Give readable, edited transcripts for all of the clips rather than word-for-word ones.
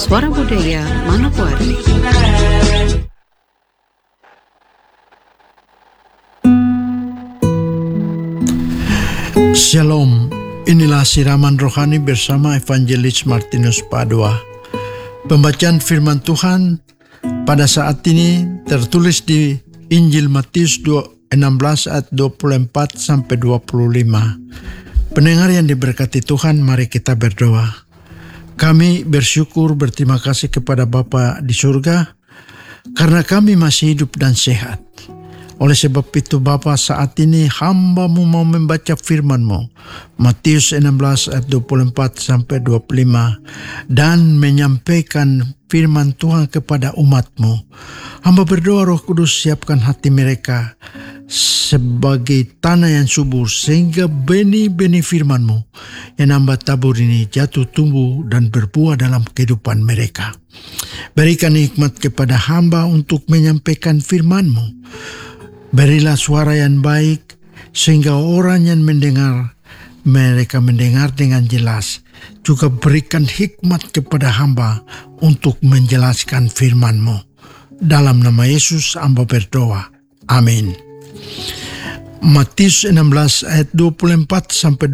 Suara Budaya Manokwari. Shalom, inilah siraman rohani bersama Evangelis Martinus Padua. Pembacaan firman Tuhan pada saat ini tertulis di Injil Matius 16 ayat 24 sampai 25. Pendengar yang diberkati Tuhan, mari kita berdoa. Kami bersyukur berterima kasih kepada Bapa di surga karena kami masih hidup dan sehat. Oleh sebab itu Bapa, saat ini hamba-Mu mau membaca firman-Mu Matius 16 ayat 24 sampai 25 dan menyampaikan firman Tuhan kepada umat-Mu. Hamba berdoa Roh Kudus siapkan hati mereka sebagai tanah yang subur sehingga benih-benih firman-Mu yang hamba tabur ini jatuh tumbuh dan berbuah dalam kehidupan mereka. Berikan hikmat kepada hamba untuk menyampaikan firman-Mu. Berilah suara yang baik sehingga orang yang mendengar, mereka mendengar dengan jelas. Juga berikan hikmat kepada hamba untuk menjelaskan firman-Mu. Dalam nama Yesus hamba berdoa. Amin. Matius 16 ayat 24 sampai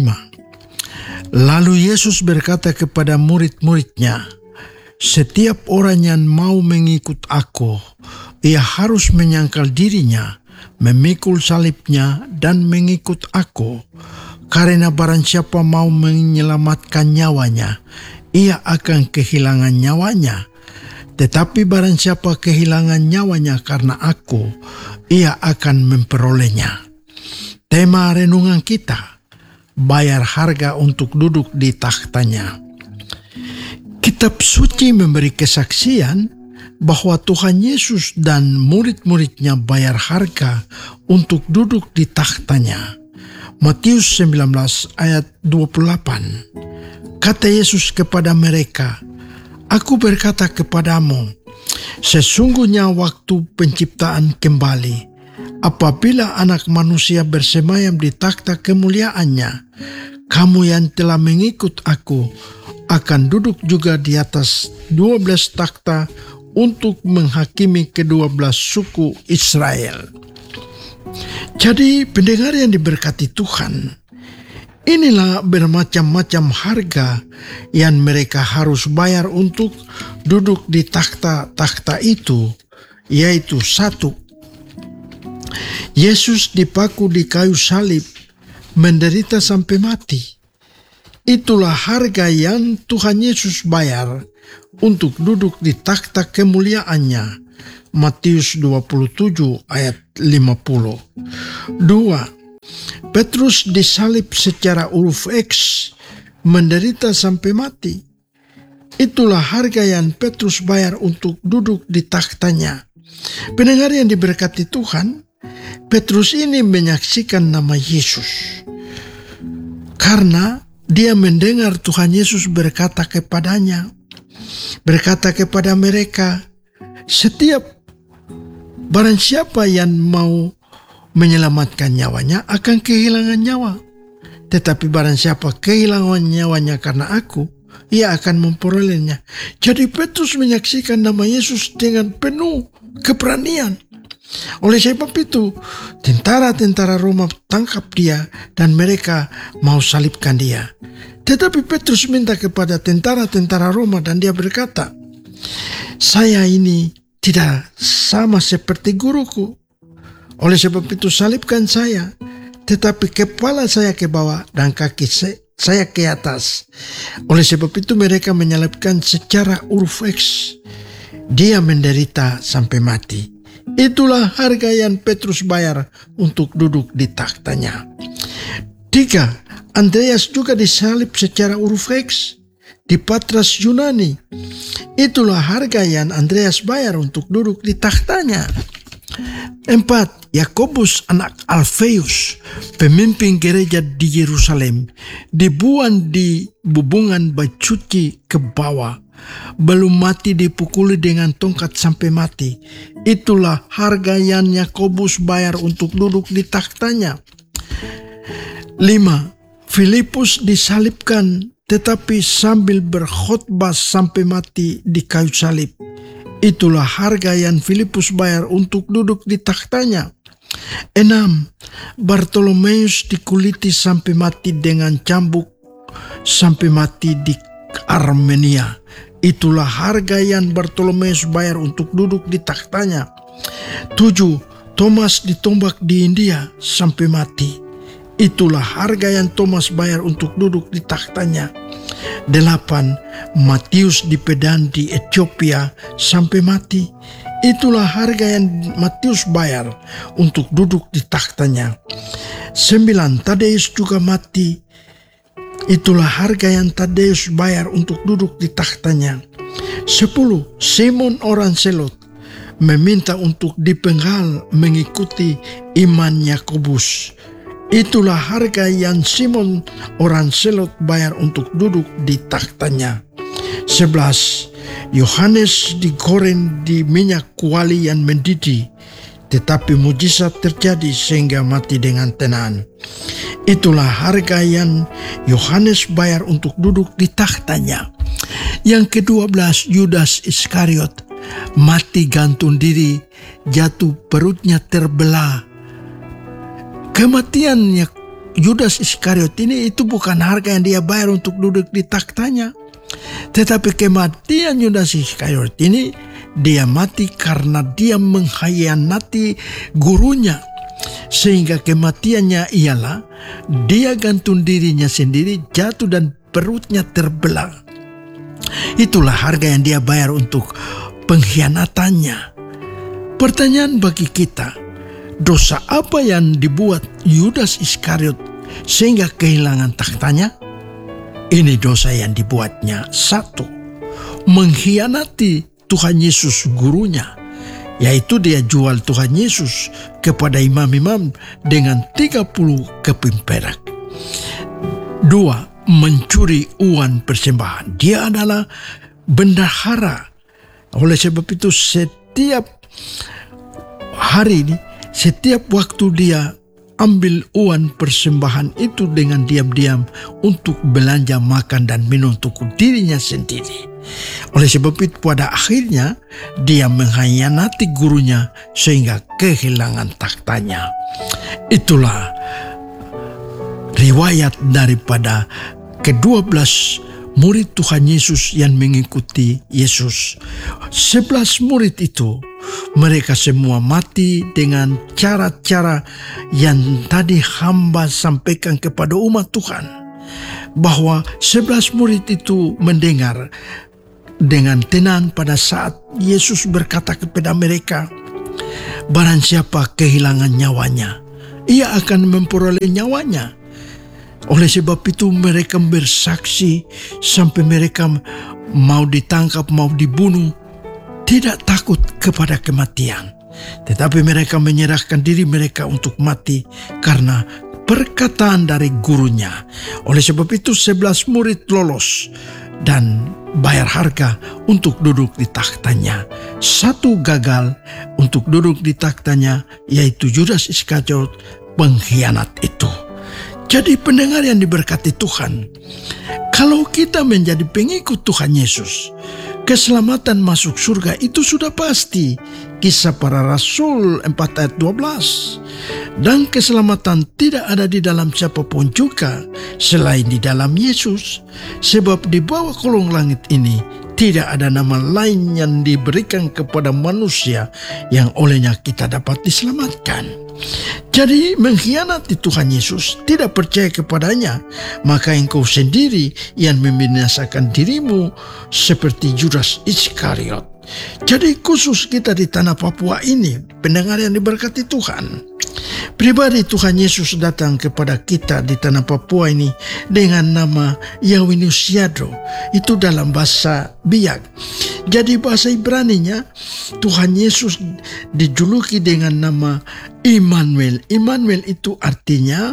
25. Lalu Yesus berkata kepada murid-muridnya, "Setiap orang yang mau mengikut Aku, ia harus menyangkal dirinya, memikul salibnya dan mengikut Aku. Karena barang siapa mau menyelamatkan nyawanya, ia akan kehilangan nyawanya. Tetapi barang siapa kehilangan nyawanya karena Aku, ia akan memperolehnya." Tema renungan kita, bayar harga untuk duduk di takhtanya. Kitab suci memberi kesaksian bahwa Tuhan Yesus dan murid-muridnya bayar harga untuk duduk di takhtanya. Matius 19 ayat 28. Kata Yesus kepada mereka, "Aku berkata kepadamu, sesungguhnya waktu penciptaan kembali, apabila Anak Manusia bersemayam di takhta kemuliaannya, kamu yang telah mengikut Aku akan duduk juga di atas 12 takhta untuk menghakimi ke-12 suku Israel." Jadi pendengar yang diberkati Tuhan, inilah bermacam-macam harga yang mereka harus bayar untuk duduk di takhta-takhta itu, yaitu 1. Yesus dipaku di kayu salib, menderita sampai mati. Itulah harga yang Tuhan Yesus bayar untuk duduk di takhta kemuliaannya. Matius 27 ayat 50. 2. Petrus disalib secara huruf X, menderita sampai mati. Itulah harga yang Petrus bayar untuk duduk di takhtanya. Pendengar yang diberkati Tuhan, Petrus ini menyaksikan nama Yesus karena dia mendengar Tuhan Yesus berkata kepadanya, berkata kepada mereka, "Setiap barang siapa yang mau menyelamatkan nyawanya akan kehilangan nyawa. Tetapi barang siapa kehilangan nyawanya karena Aku, ia akan memperolehnya." Jadi Petrus menyaksikan nama Yesus dengan penuh keberanian. Oleh sebab itu, tentara-tentara Roma tangkap dia dan mereka mau salibkan dia. Tetapi Petrus minta kepada tentara-tentara Roma dan dia berkata, "Saya ini tidak sama seperti guruku. Oleh sebab itu salibkan saya, tetapi kepala saya ke bawah dan kaki saya ke atas." Oleh sebab itu mereka menyalibkan secara huruf X. Dia menderita sampai mati. Itulah harga yang Petrus bayar untuk duduk di takhtanya. 3. Andreas juga disalib secara huruf X di Patras Yunani. Itulah harga yang Andreas bayar untuk duduk di takhtanya. 4. Yakobus anak Alfeus, pemimpin gereja di Yerusalem, dibuang di bubungan bacuci ke bawah. Belum mati dipukuli dengan tongkat sampai mati. Itulah harga yang Yakobus bayar untuk duduk di takhtanya. 5. Filipus disalibkan tetapi sambil berkhotbah sampai mati di kayu salib. Itulah harga yang Filipus bayar untuk duduk di takhtanya. 6. Bartolomeus dikuliti sampai mati dengan cambuk sampai mati di Armenia. Itulah harga yang Bartolomeus bayar untuk duduk di takhtanya. 7. Thomas ditombak di India sampai mati. Itulah harga yang Thomas bayar untuk duduk di takhtanya. 8. Matius dipedang di Ethiopia sampai mati. Itulah harga yang Matius bayar untuk duduk di takhtanya. 9. Tadeus juga mati. Itulah harga yang Tadeus bayar untuk duduk di takhtanya. 10. Simon orang Selot meminta untuk dipenggal mengikuti iman Yakobus. Itulah harga yang Simon orang Selot bayar untuk duduk di takhtanya. 11. Yohanes digoreng di minyak kuali yang mendidih, tetapi mujizat terjadi sehingga mati dengan tenang. Itulah harga yang Yohanes bayar untuk duduk di takhtanya. Yang ke-12, Yudas Iskariot mati gantung diri, jatuh perutnya terbelah. Kematiannya Yudas Iskariot ini itu bukan harga yang dia bayar untuk duduk di takhtanya. Tetapi kematian Yudas Iskariot ini dia mati karena dia mengkhianati gurunya. Sehingga kematiannya ialah dia gantung dirinya sendiri, jatuh dan perutnya terbelah. Itulah harga yang dia bayar untuk pengkhianatannya. Pertanyaan bagi kita, dosa apa yang dibuat Yudas Iskariot sehingga kehilangan takhtanya? Ini dosa yang dibuatnya. 1. Mengkhianati Tuhan Yesus gurunya, yaitu dia jual Tuhan Yesus kepada imam-imam dengan 30 keping perak. 2. Mencuri uang persembahan. Dia adalah bendahara. Oleh sebab itu setiap hari ini, setiap waktu dia ambil uang persembahan itu dengan diam-diam untuk belanja makan dan minum untuk dirinya sendiri. Oleh sebab itu pada akhirnya dia mengkhianati gurunya sehingga kehilangan takhtanya. Itulah riwayat daripada ke-12 murid Tuhan Yesus yang mengikuti Yesus. 11 murid itu mereka semua mati dengan cara-cara yang tadi hamba sampaikan kepada umat Tuhan. Bahwa 11 murid itu mendengar dengan tenang pada saat Yesus berkata kepada mereka, barang siapa kehilangan nyawanya, ia akan memperoleh nyawanya. Oleh sebab itu mereka bersaksi sampai mereka mau ditangkap, mau dibunuh, tidak takut kepada kematian. Tetapi mereka menyerahkan diri mereka untuk mati karena perkataan dari gurunya. Oleh sebab itu 11 murid lolos dan bayar harga untuk duduk di takhtanya. 1 gagal untuk duduk di takhtanya, yaitu Yudas Iskariot, pengkhianat itu. Jadi pendengar yang diberkati Tuhan, kalau kita menjadi pengikut Tuhan Yesus, keselamatan masuk surga itu sudah pasti. Kisah Para Rasul 4 ayat 12. Dan keselamatan tidak ada di dalam siapapun juga selain di dalam Yesus. Sebab di bawah kolong langit ini tidak ada nama lain yang diberikan kepada manusia yang olehnya kita dapat diselamatkan. Jadi mengkhianati Tuhan Yesus, tidak percaya kepadanya, maka engkau sendiri yang membinasakan dirimu seperti Yudas Iskariot. Jadi khusus kita di tanah Papua ini, pendengar yang diberkati Tuhan, pribadi Tuhan Yesus datang kepada kita di tanah Papua ini dengan nama Yawinusiado. Itu dalam bahasa Biak. Jadi bahasa Ibraninya Tuhan Yesus dijuluki dengan nama Immanuel. Immanuel itu artinya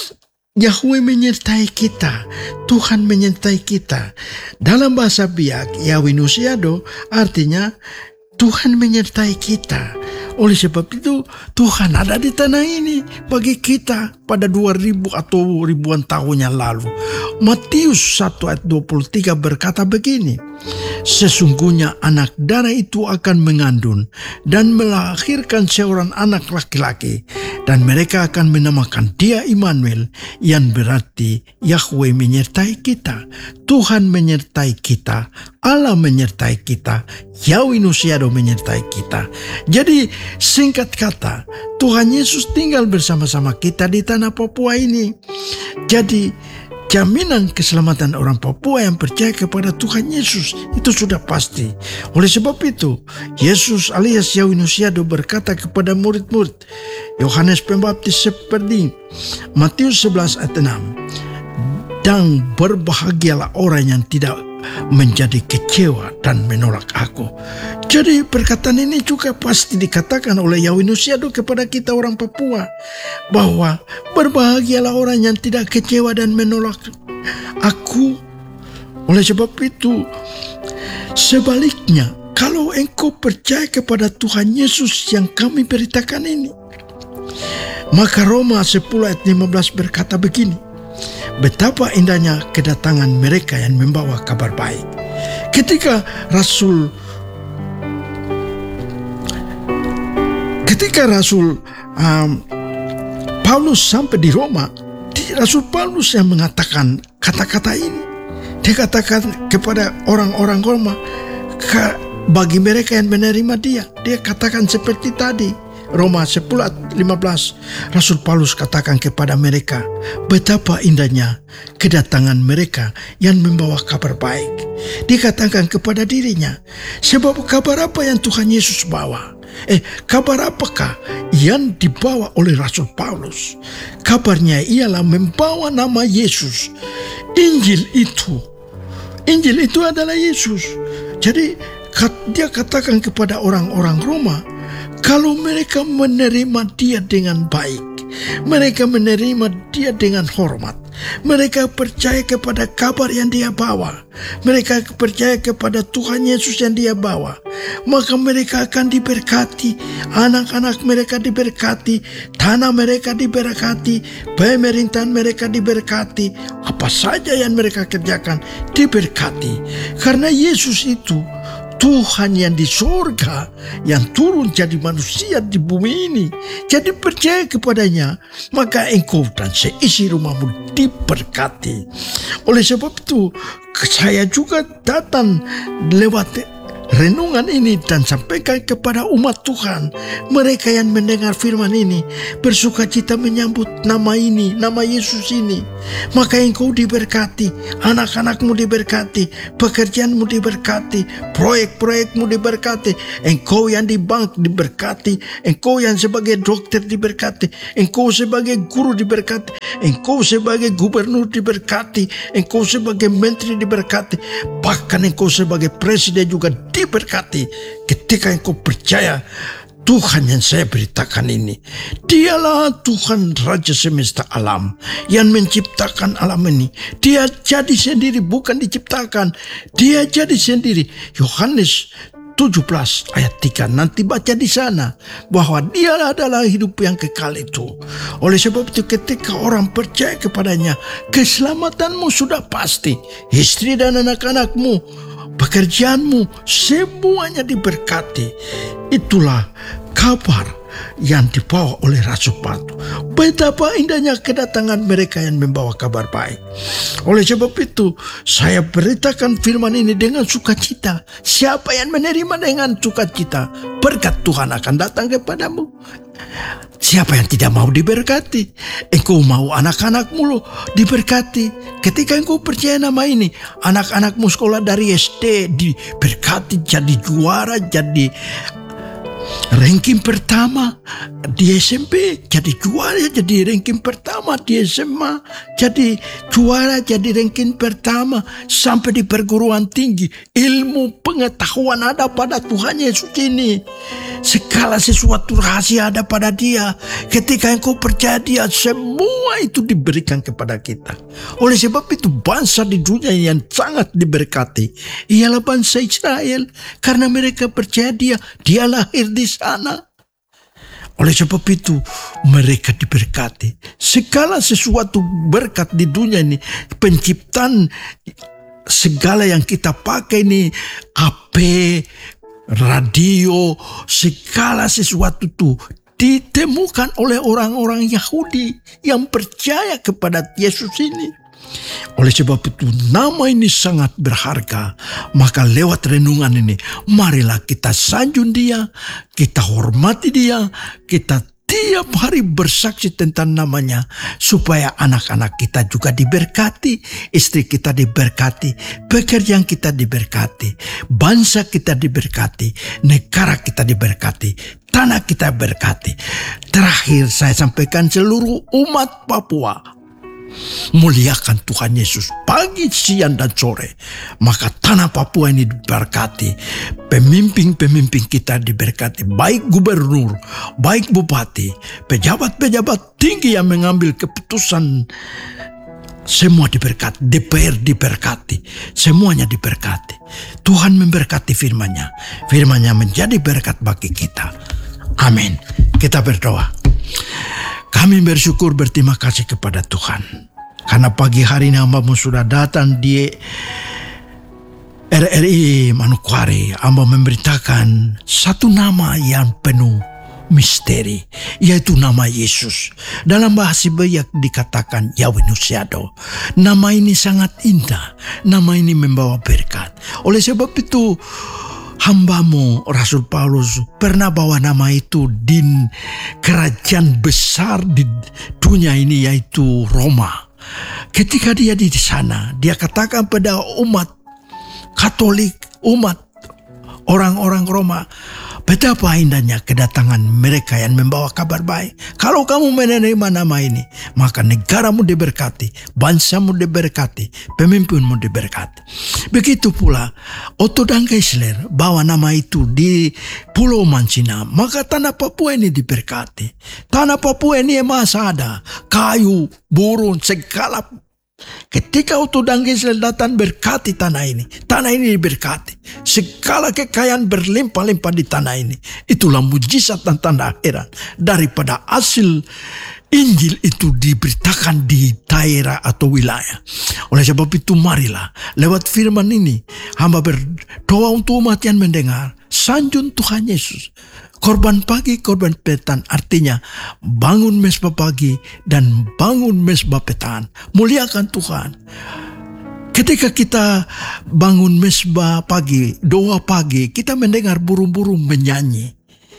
Yahweh menyertai kita, Tuhan menyertai kita. Dalam bahasa Biak, Yawinusiado artinya Tuhan menyertai kita. Oleh sebab itu Tuhan ada di tanah ini bagi kita pada 2000 atau ribuan tahun yang lalu. Matius 1 ayat 23 berkata begini, sesungguhnya anak darah itu akan mengandung dan melahirkan seorang anak laki-laki, dan mereka akan menamakan dia Immanuel, yang berarti Yahweh menyertai kita. Tuhan menyertai kita, Allah menyertai kita, Yahweh Nusiado menyertai kita. Jadi singkat kata, Tuhan Yesus tinggal bersama-sama kita di tanah Papua ini. Jadi jaminan keselamatan orang Papua yang percaya kepada Tuhan Yesus itu sudah pasti. Oleh sebab itu, Yesus alias Yahweh Nusiado berkata kepada murid-murid Yohanes Pembaptis seperti Matius 11 ayat 6. Dan berbahagialah orang yang tidak menjadi kecewa dan menolak aku. Jadi perkataan ini juga pasti dikatakan oleh Yahweh Nusiado kepada kita orang Papua, bahwa berbahagialah orang yang tidak kecewa dan menolak aku. Oleh sebab itu, sebaliknya, kalau engkau percaya kepada Tuhan Yesus yang kami beritakan ini, maka Roma 10 ayat 15 berkata begini, betapa indahnya kedatangan mereka yang membawa kabar baik. Ketika Rasul Paulus sampai di Roma, Rasul Paulus yang mengatakan kata-kata ini. Dia katakan kepada orang-orang Roma, bagi mereka yang menerima dia katakan seperti tadi. Roma 10 ayat 15, Rasul Paulus katakan kepada mereka, betapa indahnya kedatangan mereka yang membawa kabar baik. Dikatakan kepada dirinya, sebab kabar apa yang Tuhan Yesus bawa? Kabar apakah yang dibawa oleh Rasul Paulus? Kabarnya ialah membawa nama Yesus. Injil itu adalah Yesus. Jadi dia katakan kepada orang-orang Roma, kalau mereka menerima dia dengan baik, mereka menerima dia dengan hormat, mereka percaya kepada kabar yang dia bawa, mereka percaya kepada Tuhan Yesus yang dia bawa, maka mereka akan diberkati, anak-anak mereka diberkati, tanah mereka diberkati, pemerintahan mereka diberkati, apa saja yang mereka kerjakan diberkati. Karena Yesus itu Tuhan yang di surga, yang turun jadi manusia di bumi ini. Jadi percaya kepadanya, maka engkau dan seisi rumahmu diberkati. Oleh sebab itu, saya juga datang lewat renungan ini dan sampaikan kepada umat Tuhan, mereka yang mendengar firman ini bersukacita menyambut nama ini, nama Yesus ini, maka engkau diberkati, anak-anakmu diberkati, pekerjaanmu diberkati, proyek-proyekmu diberkati, engkau yang di bank diberkati, engkau yang sebagai dokter diberkati, engkau sebagai guru diberkati, engkau sebagai gubernur diberkati, engkau sebagai menteri diberkati, bahkan engkau sebagai presiden juga diberkati ketika engkau percaya Tuhan yang saya beritakan ini. Dialah Tuhan Raja semesta alam yang menciptakan alam ini. Dia jadi sendiri, bukan diciptakan. Dia jadi sendiri. Yohanes 17 ayat 3 nanti baca di sana bahwa dia adalah hidup yang kekal itu. Oleh sebab itu ketika orang percaya kepadanya, keselamatanmu sudah pasti. Istri dan anak-anakmu, pekerjaanmu, semuanya diberkati. Itulah kabar yang dibawa oleh Rasul Paulus. Betapa indahnya kedatangan mereka yang membawa kabar baik. Oleh sebab itu, saya beritakan firman ini dengan sukacita. Siapa yang menerima dengan sukacita, berkat Tuhan akan datang kepadamu. Siapa yang tidak mau diberkati? Engkau mau anak-anakmu loh diberkati. Ketika engkau percaya nama ini, anak-anakmu sekolah dari SD diberkati, jadi juara, jadi ranking pertama di SMP, jadi juara, jadi ranking pertama di SMA, jadi juara, jadi ranking pertama sampai di perguruan tinggi. Ilmu pengetahuan ada pada Tuhan Yesus ini. Segala sesuatu rahasia ada pada dia. Ketika engkau percaya dia, semua itu diberikan kepada kita. Oleh sebab itu bangsa di dunia yang sangat diberkati ialah bangsa Israel. Karena mereka percaya dia lahir di sana. Oleh sebab itu mereka diberkati. Segala sesuatu berkat di dunia ini, penciptaan segala yang kita pakai ini, HP, radio, segala sesuatu itu ditemukan oleh orang-orang Yahudi yang percaya kepada Yesus ini. Oleh sebab itu nama ini sangat berharga. Maka lewat renungan ini, marilah kita sanjung dia, kita hormati dia, kita tiap hari bersaksi tentang namanya, supaya anak-anak kita juga diberkati, istri kita diberkati, pekerjaan kita diberkati, bangsa kita diberkati, negara kita diberkati, tanah kita berkati. Terakhir saya sampaikan seluruh umat Papua, muliakan Tuhan Yesus pagi, siang, dan sore. Maka tanah Papua ini diberkati. Pemimpin-pemimpin kita diberkati. Baik gubernur, baik bupati, pejabat-pejabat tinggi yang mengambil keputusan, semua diberkati. DPR diberkati. Semuanya diberkati. Tuhan memberkati firman-Nya. Firman-Nya menjadi berkat bagi kita. Amin. Kita berdoa. Kami bersyukur, berterima kasih kepada Tuhan. Karena pagi hari ini hamba-Mu sudah datang di RRI Manokwari. Hamba memberitakan satu nama yang penuh misteri, yaitu nama Yesus. Dalam bahasa Bayak dikatakan Yahweh Nusiado. Nama ini sangat indah. Nama ini membawa berkat. Oleh sebab itu, hamba-Mu Rasul Paulus pernah bawa nama itu di kerajaan besar di dunia ini, yaitu Roma. Ketika dia di sana, dia katakan pada umat Katolik, umat orang-orang Roma, betapa indahnya kedatangan mereka yang membawa kabar baik. Kalau kamu menerima nama ini, maka negaramu diberkati, bangsamu diberkati, pemimpinmu diberkati. Begitu pula Otto dan Geisler bawa nama itu di Pulau Mancina, maka tanah Papua ini diberkati. Tanah Papua ini masih ada kayu, burung, segala. Ketika Otto dan Geisler datang, berkati tanah ini diberkati. Segala kekayaan berlimpah-limpah di tanah ini. Itulah mujizat dan tanda akhirat daripada hasil Injil itu diberitakan di daerah atau wilayah. Oleh sebab itu marilah lewat firman ini hamba berdoa untuk umat yang mendengar, sanjung Tuhan Yesus. Korban pagi, korban petang, artinya bangun mesbah pagi dan bangun mesbah petang. Muliakan Tuhan. Ketika kita bangun mesbah pagi, doa pagi, kita mendengar burung-burung menyanyi.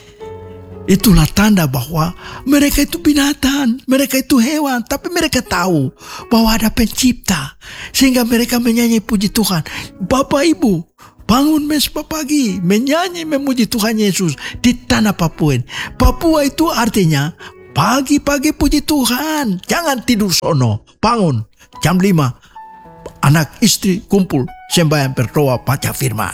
Itulah tanda bahwa mereka itu binatang, mereka itu hewan, tapi mereka tahu bahwa ada pencipta. Sehingga mereka menyanyi puji Tuhan. Bapak Ibu, bangun mesbah pagi, menyanyi memuji Tuhan Yesus di tanah Papua. Papua itu artinya pagi-pagi puji Tuhan. Jangan tidur sono, bangun jam 5. Anak istri kumpul, sembahyang, berdoa, baca firman.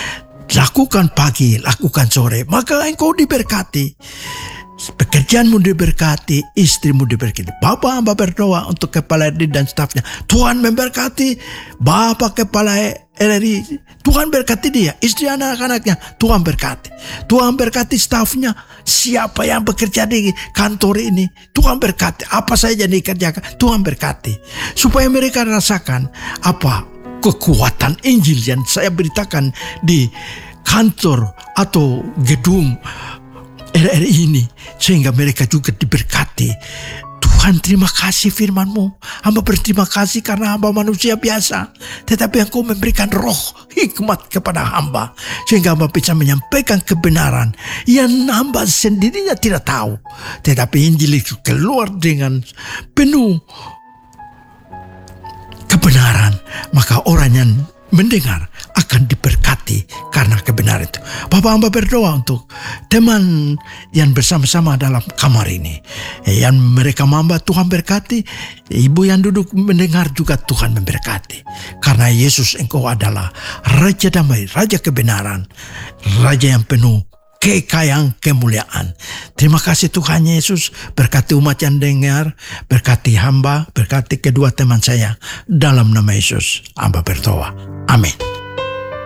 Lakukan pagi, lakukan sore, maka engkau diberkati. Pekerjaanmu diberkati, istrimu diberkati. Bapak hamba berdoa untuk kepala RRI dan stafnya. Tuhan memberkati Bapak kepala RRI. Tuhan berkati dia, istri anak-anaknya. Tuhan berkati. Tuhan berkati stafnya. Siapa yang bekerja di kantor ini, Tuhan berkati. Apa saja yang dikerjakan, Tuhan berkati. Supaya mereka rasakan apa kekuatan Injil yang saya beritakan di kantor atau gedung RRI ini, sehingga mereka juga diberkati. Tuhan, terima kasih firman-Mu. Hamba berterima kasih karena hamba manusia biasa, tetapi Engkau memberikan roh hikmat kepada hamba, sehingga hamba bisa menyampaikan kebenaran yang hamba sendirinya tidak tahu. Tetapi Injil itu keluar dengan penuh kebenaran, maka orang yang mendengar akan diberkati karena kebenaran itu. Bapak hamba berdoa untuk teman yang bersama-sama dalam kamar ini, yang mereka hamba Tuhan berkati. Ibu yang duduk mendengar juga Tuhan memberkati. Karena Yesus Engkau adalah Raja damai, Raja kebenaran, Raja yang penuh kekayaan, kemuliaan. Terima kasih Tuhan Yesus. Berkati umat yang dengar, berkati hamba, berkati kedua teman saya. Dalam nama Yesus hamba berdoa. Amin.